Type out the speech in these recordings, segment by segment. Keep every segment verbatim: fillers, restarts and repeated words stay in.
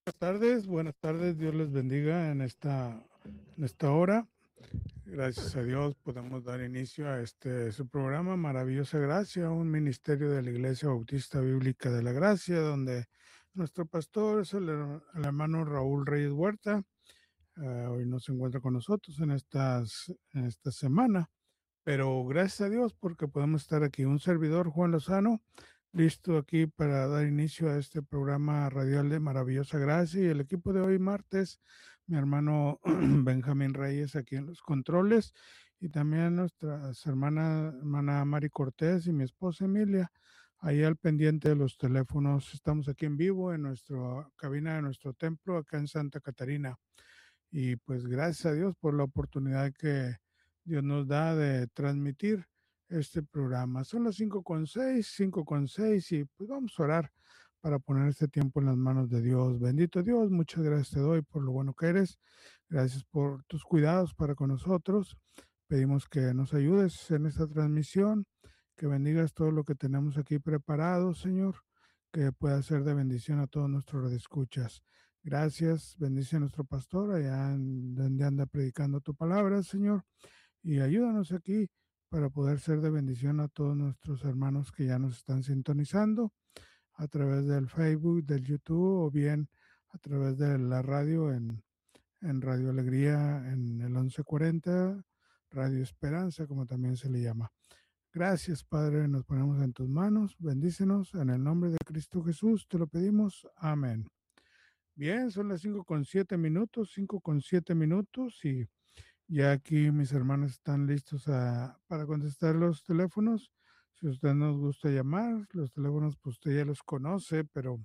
Buenas tardes, buenas tardes, Dios les bendiga en esta, en esta hora. Gracias a Dios podemos dar inicio a este su programa Maravillosa Gracia, un ministerio de la Iglesia Bautista Bíblica de la Gracia, donde nuestro pastor es el, el hermano Raúl Reyes Huerta. Uh, hoy no se encuentra con nosotros en, estas, en esta semana, pero gracias a Dios porque podemos estar aquí. Un servidor, Juan Lozano, listo aquí para dar inicio a este programa radial de Maravillosa Gracia, y el equipo de hoy martes, mi hermano Benjamín Reyes aquí en los controles, y también nuestras hermanas, hermana Mari Cortés y mi esposa Emilia, ahí al pendiente de los teléfonos. Estamos aquí en vivo en nuestra cabina de nuestro templo acá en Santa Catarina, y pues gracias a Dios por la oportunidad que Dios nos da de transmitir este programa. Son las cinco con seis, cinco con seis, y pues vamos a orar para poner este tiempo en las manos de Dios. Bendito Dios, muchas gracias te doy por lo bueno que eres. Gracias por tus cuidados para con nosotros. Pedimos que nos ayudes en esta transmisión, que bendigas todo lo que tenemos aquí preparado, Señor, que pueda ser de bendición a todos nuestros redescuchas. Gracias, bendice a nuestro pastor allá en donde anda predicando tu palabra, Señor, y ayúdanos aquí para poder ser de bendición a todos nuestros hermanos que ya nos están sintonizando a través del Facebook, del YouTube, o bien a través de la radio en, en Radio Alegría, en el once cuarenta, Radio Esperanza, como también se le llama. Gracias, Padre, nos ponemos en tus manos, bendícenos, en el nombre de Cristo Jesús, te lo pedimos, amén. Bien, son las cinco con siete minutos, cinco con siete minutos, y ya aquí mis hermanos están listos a, para contestar los teléfonos. Si usted nos gusta llamar, los teléfonos pues usted ya los conoce, pero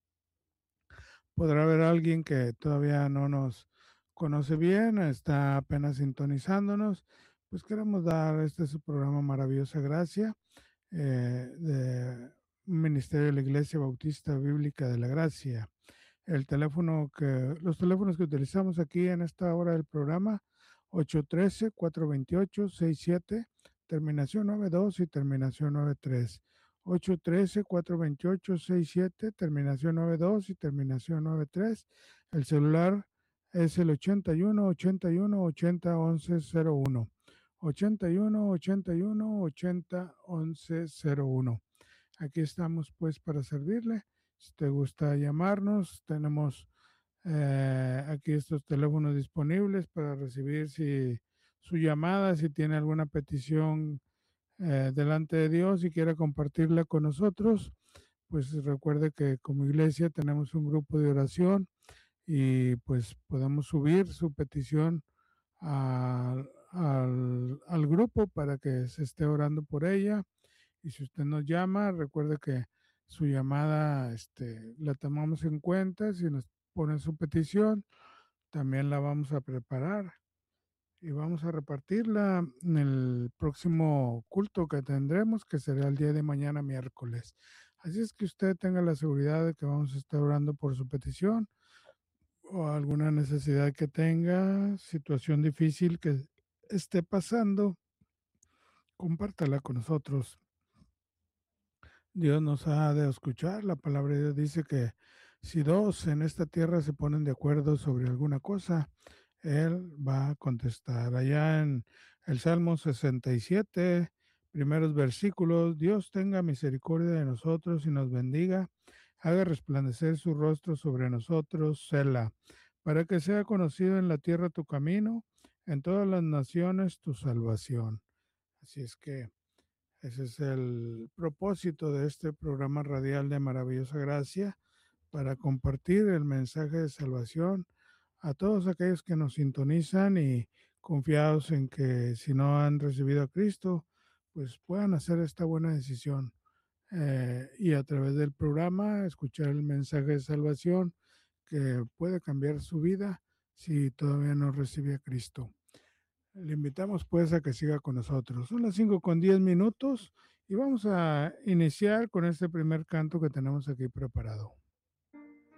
podrá haber alguien que todavía no nos conoce bien, está apenas sintonizándonos. Pues queremos dar este su programa Maravillosa Gracia, eh, de un ministerio de la Iglesia Bautista Bíblica de la Gracia. El teléfono que, los teléfonos que utilizamos aquí en esta hora del programa, ocho uno tres, cuatro dos ocho, seis siete, terminación nueve dos y terminación nueve tres. ocho uno tres, cuatro dos ocho, seis siete, terminación nueve dos y terminación nueve tres. El celular es el ochenta y uno, ochenta y uno, ochenta, once, cero uno. ochenta y uno, ochenta y uno, ochenta, once, cero uno. Aquí estamos pues para servirle. Si te gusta llamarnos, tenemos eh, aquí estos teléfonos disponibles para recibir si, su llamada, si tiene alguna petición eh, delante de Dios y quiere compartirla con nosotros. Pues recuerde que como iglesia tenemos un grupo de oración, y pues podemos subir su petición a, al, al grupo para que se esté orando por ella. Y si usted nos llama, recuerde que su llamada este, la tomamos en cuenta. Si nos pone su petición, también la vamos a preparar y vamos a repartirla en el próximo culto que tendremos, que será el día de mañana, miércoles. Así es que usted tenga la seguridad de que vamos a estar orando por su petición, o alguna necesidad que tenga, situación difícil que esté pasando, compártala con nosotros. Dios nos ha de escuchar. La palabra de Dios dice que si dos en esta tierra se ponen de acuerdo sobre alguna cosa, Él va a contestar. Allá en el Salmo sesenta y siete, primeros versículos: Dios tenga misericordia de nosotros y nos bendiga, haga resplandecer su rostro sobre nosotros, Selah, para que sea conocido en la tierra tu camino, en todas las naciones tu salvación. Así es que ese es el propósito de este programa radial de Maravillosa Gracia, para compartir el mensaje de salvación a todos aquellos que nos sintonizan, y confiados en que si no han recibido a Cristo, pues puedan hacer esta buena decisión, eh, y a través del programa escuchar el mensaje de salvación que puede cambiar su vida si todavía no recibe a Cristo. Le invitamos pues a que siga con nosotros. Son las cinco con diez minutos y vamos a iniciar con este primer canto que tenemos aquí preparado.